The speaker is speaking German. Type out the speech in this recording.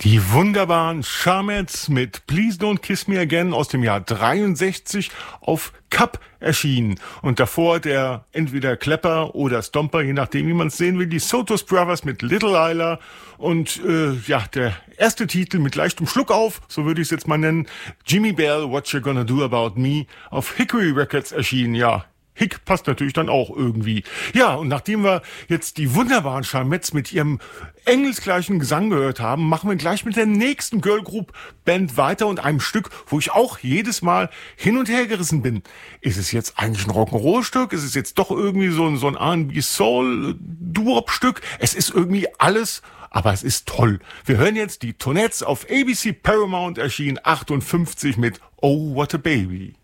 Die wunderbaren Charmettes mit Please Don't Kiss Me Again aus dem Jahr 63 auf Kapp erschienen. Und davor der entweder Klepper oder Stomper, je nachdem wie man es sehen will, die Sotos Brothers mit Little Isla. Und der erste Titel mit leichtem Schluck auf, so würde ich es jetzt mal nennen, Jimmy Bell, What You Gonna Do About Me, auf Hickory Records erschienen, ja. Hick passt natürlich dann auch irgendwie. Ja, und nachdem wir jetzt die wunderbaren Charmettes mit ihrem engelsgleichen Gesang gehört haben, machen wir gleich mit der nächsten Girl Group Band weiter und einem Stück, wo ich auch jedes Mal hin und her gerissen bin. Ist es jetzt eigentlich ein Rock'n'Roll-Stück? Ist es jetzt doch irgendwie so ein R&B Soul-Duop-Stück? Es ist irgendwie alles, aber es ist toll. Wir hören jetzt die Tonettes auf ABC Paramount erschienen 58 mit Oh What a Baby.